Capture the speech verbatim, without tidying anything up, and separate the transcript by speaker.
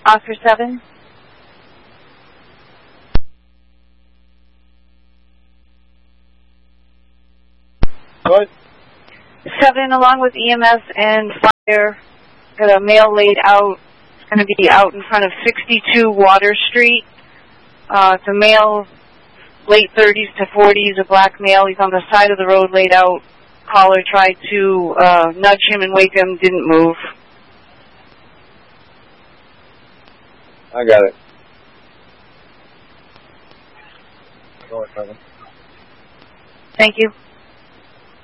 Speaker 1: Oscar seven.
Speaker 2: Good.
Speaker 1: Seven, along with E M S and fire, got a male laid out. It's going to be out in front of sixty-two Water Street. Uh, it's a male, late thirties to forties, a black male. He's on the side of the road laid out. Caller tried to uh, nudge him and wake him, didn't move.
Speaker 2: I got it. Go ahead, Kevin.
Speaker 1: Thank you.